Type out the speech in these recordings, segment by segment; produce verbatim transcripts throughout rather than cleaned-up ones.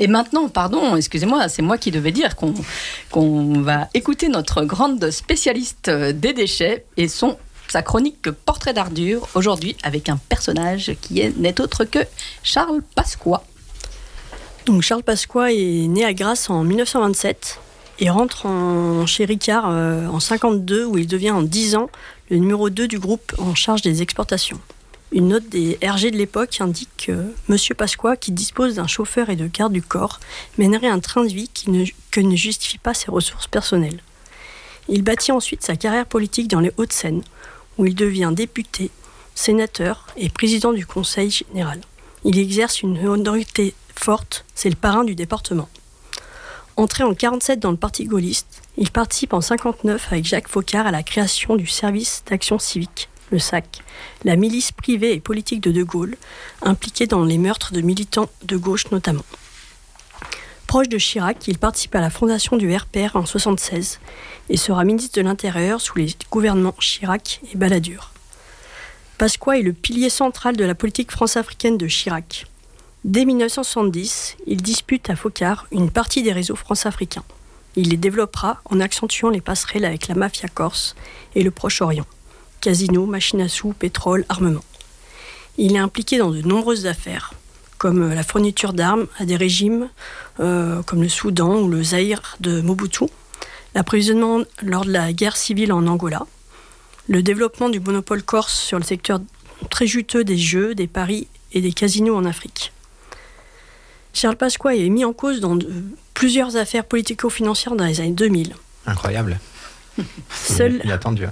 Et maintenant, pardon, excusez-moi, c'est moi qui devais dire qu'on, qu'on va écouter notre grande spécialiste des déchets et son, sa chronique Portrait d'Ardure, aujourd'hui avec un personnage qui est, n'est autre que Charles Pasqua. Donc Charles Pasqua est né à Grasse en dix-neuf cent vingt-sept et rentre en, chez Ricard euh, en cinquante-deux, où il devient en dix ans le numéro deux du groupe en charge des exportations. Une note des R G de l'époque indique que M. Pasqua, qui dispose d'un chauffeur et de garde du corps, mènerait un train de vie qui ne, que ne justifie pas ses ressources personnelles. Il bâtit ensuite sa carrière politique dans les Hauts-de-Seine, où il devient député, sénateur et président du Conseil général. Il exerce une autorité forte, c'est le parrain du département. Entré en quarante-sept dans le parti gaulliste, il participe en cinquante-neuf avec Jacques Foccart à la création du service d'action civique, le S A C, la milice privée et politique de De Gaulle, impliquée dans les meurtres de militants de gauche notamment. Proche de Chirac, il participe à la fondation du R P R en soixante-seize et sera ministre de l'Intérieur sous les gouvernements Chirac et Balladur. Pasqua est le pilier central de la politique france-africaine de Chirac. Dès dix-neuf cent soixante-dix, il dispute à Foccart une partie des réseaux france-africains. Il les développera en accentuant les passerelles avec la mafia corse et le Proche-Orient. Casinos, machines à sous, pétrole, armement. Il est impliqué dans de nombreuses affaires, comme la fourniture d'armes à des régimes euh, comme le Soudan ou le Zaïre de Mobutu, l'approvisionnement lors de la guerre civile en Angola, le développement du monopole corse sur le secteur très juteux des jeux, des paris et des casinos en Afrique. Charles Pasqua est mis en cause dans de, plusieurs affaires politico-financières dans les années deux mille. Incroyable. Seul, Inattendu.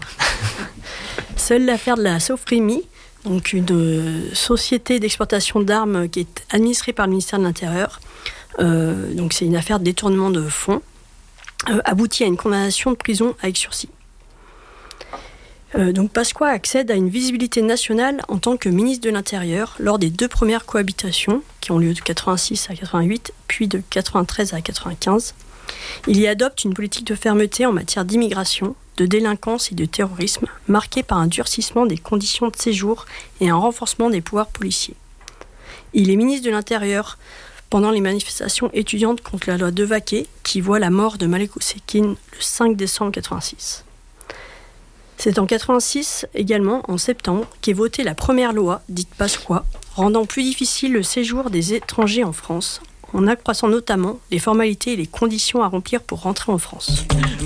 Seule l'affaire de la Sofrimi, donc une société d'exportation d'armes qui est administrée par le ministère de l'Intérieur, euh, donc c'est une affaire de détournement de fonds, euh, aboutit à une condamnation de prison avec sursis. Euh, donc Pasqua accède à une visibilité nationale en tant que ministre de l'Intérieur lors des deux premières cohabitations qui ont lieu de quatre-vingt-six à quatre-vingt-huit, puis de quatre-vingt-treize à quatre-vingt-quinze. Il y adopte une politique de fermeté en matière d'immigration, de délinquance et de terrorisme, marquée par un durcissement des conditions de séjour et un renforcement des pouvoirs policiers. Il est ministre de l'Intérieur pendant les manifestations étudiantes contre la loi Devaquet, qui voit la mort de Malek Oussekine le cinq décembre quatre-vingt-six. C'est en quatre-vingt-six, également en septembre, qu'est votée la première loi, dite Pasqua, rendant plus difficile le séjour des étrangers en France, en accroissant notamment les formalités et les conditions à remplir pour rentrer en France.